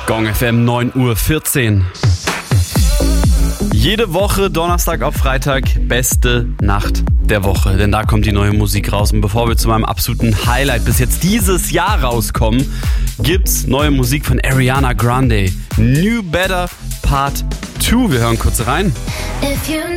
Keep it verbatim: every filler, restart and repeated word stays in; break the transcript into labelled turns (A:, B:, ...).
A: Gong F M neun Uhr vierzehn. Jede Woche, Donnerstag auf Freitag, beste Nacht der Woche. Denn da kommt die neue Musik raus. Und bevor wir zu meinem absoluten Highlight bis jetzt dieses Jahr rauskommen, gibt's neue Musik von Ariana Grande. New Better Part zwei. Wir hören kurz rein.
B: If you